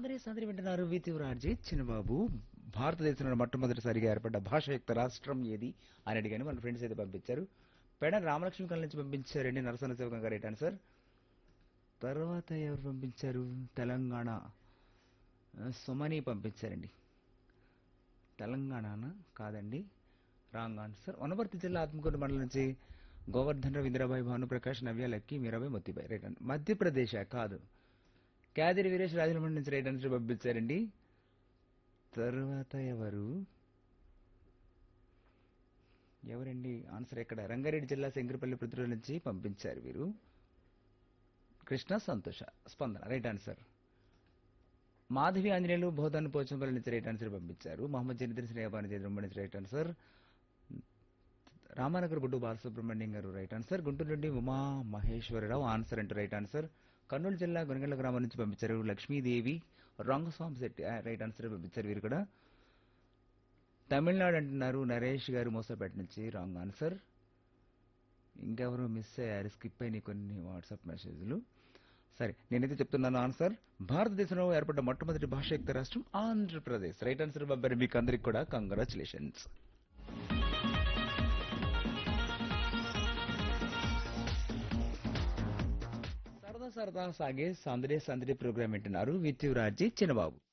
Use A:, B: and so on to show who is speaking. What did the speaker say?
A: సందరి సందరి వింటున్నారు వితివరాజీ చిన్నబాబు. భారతదేశంలో మొట్టమొదటిసారిగా ఏర్పడ్డ భాషాయుక్త రాష్ట్రం ఏది అని అడిగాను. మన ఫ్రెండ్స్ అయితే పంపించారు. పెడ రామలక్ష్మి కళ నుంచి పంపించారండి. Narasana Shivaganga right answer. తర్వాత ఎవరు పంపించారు? తెలంగాణ సుమని పంపించారండి. తెలంగాణ కాదండి, రాంగ్ ఆన్సర్. వనపర్తి జిల్లా ఆత్మకూరు మండలం నుంచి గోవర్ధన్ రావు, ఇందిరాబాయి, భానుప్రకాష్, నవ్య, lucky, Mirabai, Mottibai right answer. Madhya Pradesh కాదు, క్యాదిరి వీరేష్ రాజమండ్రి నుంచి రైట్ ఆన్సర్ పంపించారండి. తర్వాత ఎవరండి ఆన్సర్ ఎక్కడ? రంగారెడ్డి జిల్లా శంకరపల్లి పృథ్వీ నుంచి పంపించారు వీరు. కృష్ణ సంతోష స్పందన రైట్ ఆన్సర్. మాధవి ఆంజనేయులు బోధన్ పోచంపల్లి నుంచి రైట్ ఆన్సర్ పంపించారు. మహమ్మద్ జనిద్ర శ్రేయబాని జయద్రమ్మ నుంచి రైట్ ఆన్సర్. రామానగర్ గుడ్డు బాలసుబ్రహ్మణ్యం గారు రైట్ ఆన్సర్. గుంటూరు నుండి ఉమా మహేశ్వరరావు ఆన్సర్ అంటూ రైట్ ఆన్సర్. కర్నూలు జిల్లా గునగండ్ల గ్రామం నుంచి పంపించారు లక్ష్మీదేవి రంగస్వామి శెట్టి రైట్ ఆన్సర్ పంపించారు వీరు కూడా. తమిళనాడు అంటున్నారు నరేష్ గారు మోసపేట నుంచి రాంగ్ ఆన్సర్. ఇంకెవరు మిస్ అయ్యారు, స్కిప్ అయినాయి కొన్ని వాట్సాప్ మెసేజ్లు. సరే నేనైతే చెప్తున్నాను ఆన్సర్. భారతదేశంలో ఏర్పడ్డ మొట్టమొదటి భాషాయుక్త రాష్ట్రం ఆంధ్రప్రదేశ్ రైట్ ఆన్సర్ పంపారు. మీకు అందరికి కూడా కంగ్రాచులేషన్స్. సరదా సరదా సాగే సందడే సందడి ప్రోగ్రామ్ వింటున్నారు విత్ రాజీ చిన్నబాబు.